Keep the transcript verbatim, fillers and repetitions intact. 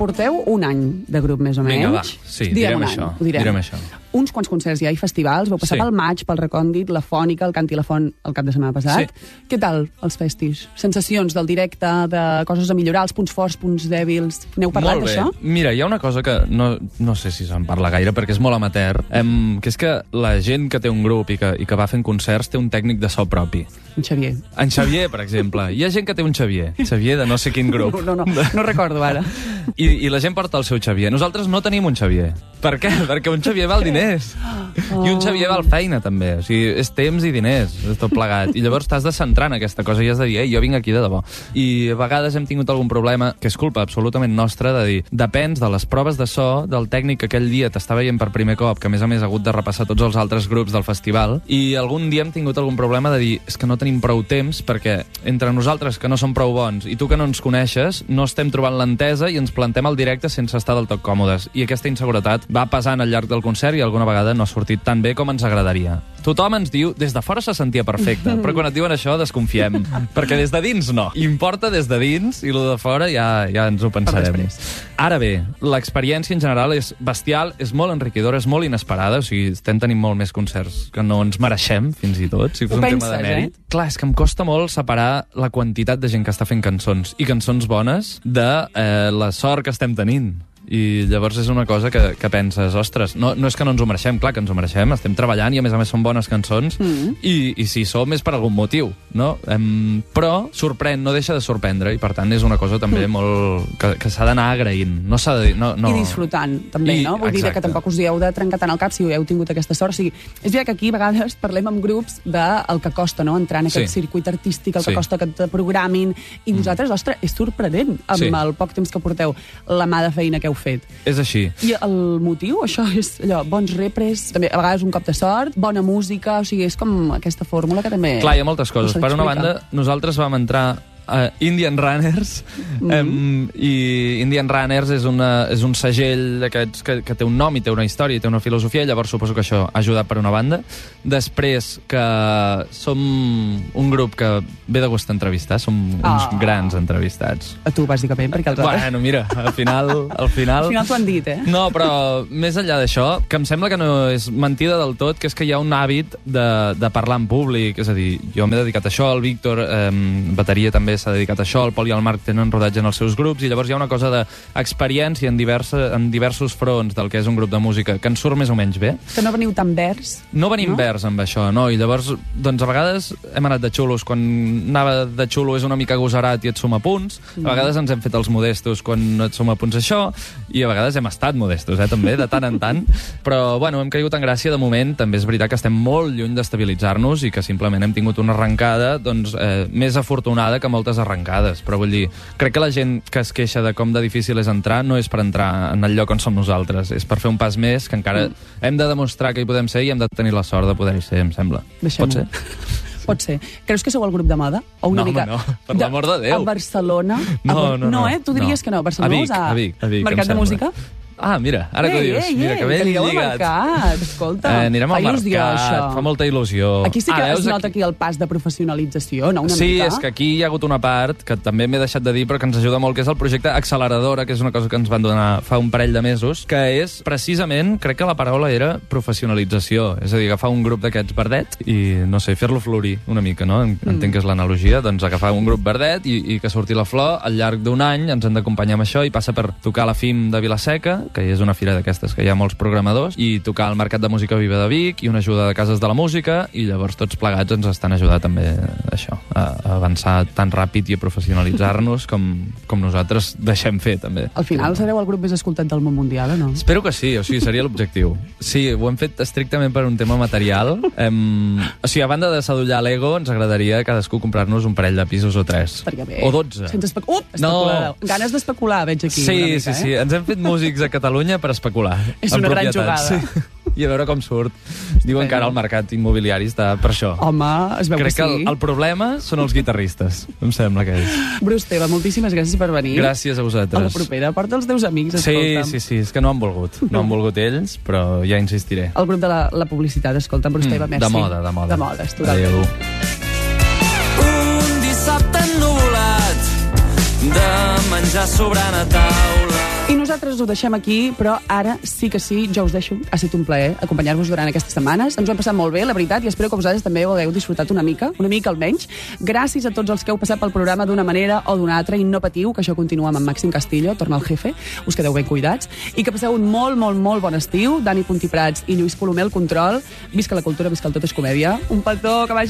porteu un any de grup, més o menys. Vinga, va, sí, direm, direm un això. Any, direm. direm això. Uns quants concerts ja i festivals. Vau passar Sí. pel Maig, pel Recòndit, la Fònica, el Canti la Font el cap de setmana passat. Sí. Què tal, els festis? Sensacions del directe, de coses a millorar, els punts forts, punts dèbils... N'heu parlat, Molt bé. d'això? Mira, hi ha una cosa que no, no sé si se'n parla gaire, perquè és molt amateur, em, que és que la gent que té un grup i que, i que va fent concerts té un tècnic de so propi. En Xavier. En Xavier, per exemple. Hi ha gent que té un Xavier. Xavier de no sé quin grup. No, no, no, no recordo ara. I, I la gent porta el seu Xavier. Nosaltres no tenim un Xavier. Per què? Perquè un Xavier val diners. Oh. I un Xavier val feina, també. O sigui, és temps i diners, és tot plegat. I llavors t'has de centrar en aquesta cosa i has de dir, ei, jo vinc aquí de debò. I a vegades hem tingut algun problema, que és culpa absolutament nostra, de dir, depens de les proves de so, del tècnic que aquell dia t'està veient per primer cop, que a més a més ha hagut de repassar tots els altres grups del festival, i algun dia hem tingut algun problema de dir, és que no tenim prou temps, perquè entre nosaltres, que no som prou bons, i tu que no ens coneixes, no estem trobant l'entesa i ens plantem al directe sense estar del tot còmodes. I aquesta inseguretat va pesant al llarg del concert i alguna vegada no ha sortit tan bé com ens agradaria. Tothom ens diu, des de fora se sentia perfecte, però quan et diuen això desconfiem, perquè des de dins no. Importa des de dins i lo de fora ja, ja ens ho pensarem. Ara bé, l'experiència en general és bestial, és molt enriquidora, és molt inesperada, o sigui, estem tenint molt més concerts que no ens mereixem, fins i tot, si fos un penses, tema de mèrit. eh? Clar, és que em costa molt separar la quantitat de gent que està fent cançons, i cançons bones, de eh, la sort que estem tenint. I llavors és una cosa que, que penses, ostres, no, no és que no ens ho mereixem, clar que ens ho mereixem, estem treballant i a més a més són bones cançons, mm. i, i si som és per algun motiu, no? Em, però sorprèn, no deixa de sorprendre, i per tant és una cosa també mm. molt... que, que s'ha d'anar agraint, no s'ha de dir... No, no... I disfrutant, també, I, no? Vull exacte. dir que tampoc us hi heu de trencar tant el cap si heu tingut aquesta sort. O sigui, és veritat que aquí a vegades parlem amb grups del que costa, no?, entrar en aquest Sí. circuit artístic, el que Sí. costa que te programin, i vosaltres, mm. ostres, és sorprenent amb Sí. el poc temps que porteu, la mà de feina que heu fet. És així. I el motiu, això és allò, bons repres, també a vegades un cop de sort, bona música, o sigui, és com aquesta fórmula que també... Clar, hi ha moltes coses. no se Per una l'explica. banda, nosaltres vam entrar a Indian Runners, mm. um, i Indian Runners és, una, és un segell d'aquests que, que té un nom i té una història i té una filosofia, llavors suposo que això ha ajudat per una banda. Després, que som un grup que ve de gust entrevistar, som uns Ah. grans entrevistats. A tu, bàsicament, perquè els altres... Bueno, mira, al final... Al final, Al final t'ho han dit, eh? no, però més enllà d'això, que em sembla que no és mentida del tot, que és que hi ha un hàbit de, de parlar en públic, és a dir, jo m'he dedicat a això, el Víctor, eh, bateria també s'ha dedicat a això, el Pol i el Marc tenen rodatge en els seus grups, i llavors hi ha una cosa d'experiència en, diversa, en diversos fronts del que és un grup de música, que ens surt més o menys bé. Que no veniu tan verds. No venim No? no? verds amb això, no? I llavors, doncs a vegades hem anat de xulos quan anava de xulo és una mica agosarat i et suma punts, a vegades ens hem fet els modestos quan et suma punts això, i a vegades hem estat modestos, eh, també, de tant en tant, però, bueno, hem caigut en gràcia de moment, també és veritat que estem molt lluny d'estabilitzar-nos i que simplement hem tingut una arrencada, doncs, eh, més afortunada que moltes arrencades, però vull dir, crec que la gent que es queixa de com de difícil és entrar no és per entrar en el lloc on som nosaltres, és per fer un pas més, que encara mm. hem de demostrar que hi podem ser i hem de tenir la sort de poder-hi ser, em sembla. Deixem-ho. Pot ser? Pot ser. Creus que sou el grup de moda? O una No, mica... home, no, per l'amor de Déu. A Barcelona? No, a... Bar- no, no. No, eh? Tu diries no. que no. Barcelona a Vic, us ha... a Vic, a Vic, Mercat em de sembla. música? Ah, mira, ara que ho dius. Ei, Mira, ei, que ben que anireu al lligat. mercat, escolta. Eh, anirem al Fa il·lusió, mercat, això. fa molta il·lusió. Aquí sí que Ah, es veus, nota aquí el pas de professionalització, no? Una Sí, mica. és que aquí hi ha hagut una part que també m'he deixat de dir però que ens ajuda molt, que és el projecte Acceleradora, que és una cosa que ens van donar fa un parell de mesos, que és precisament, crec que la paraula era professionalització, és a dir, agafar un grup d'aquests verdet i, no sé, fer-lo florir una mica, no? Entenc que és l'analogia, doncs agafar un grup verdet i, i que surti la flor al llarg d'un any, ens hem d'acompanyar amb això i passa per tocar la F I M de Vila-seca, que és una fira d'aquestes que hi ha molts programadors, i tocar al Mercat de Música Viva de Vic i una ajuda de Cases de la Música, i llavors tots plegats ens estan ajudant també això, a avançar tan ràpid i a professionalitzar-nos com, com nosaltres deixem fer també. Al final sereu el grup més escoltat del món mundial, o no? Espero que sí, o sigui, seria l'objectiu. Sí, ho hem fet estrictament per un tema material. Hem... O sigui, a banda de sadollar l'ego, ens agradaria cadascú comprar-nos un parell de pisos o tres. Perquè bé. O dotze. Sense espe... Uh, especular. No. Ganes d'especular, veig aquí. Sí, una mica, sí, sí. Eh? Ens hem fet músics a Catalunya per especular. És en una gran propietats. jugada. Sí. I a veure com surt. Diuen que ara el mercat immobiliari està per això. Home, es veu Crec que que sí. el, el problema són els guitarristes. Em sembla que és. Bruce Teva, moltíssimes gràcies per venir. Gràcies a vosaltres. A la propera, porta els teus amics, Sí, escolta'm. sí, sí, és que no han volgut. No han volgut ells, però ja insistiré. El grup de la, la publicitat, escolta'm, Bruce Teva, Mm, merci. de moda, de moda. De moda, és totalment. Adéu. Un dissabte ennuvolat de menjar sobrant a taula. I nosaltres ho deixem aquí, però ara sí que sí, jo us deixo. Ha estat un plaer acompanyar-vos durant aquestes setmanes. Ens ho hem passat molt bé, la veritat, i espero que vosaltres també ho hagueu disfrutat una mica, una mica almenys. Gràcies a tots els que heu passat pel programa d'una manera o d'una altra, i no patiu, que això continua amb en Màxim Castillo, torna al jefe, us quedeu ben cuidats, i que passeu un molt, molt, molt bon estiu. Dani Puntí Prats i Lluís Colomer al control. Visca la cultura, visca el Tot és Comèdia. Un petó, que vagi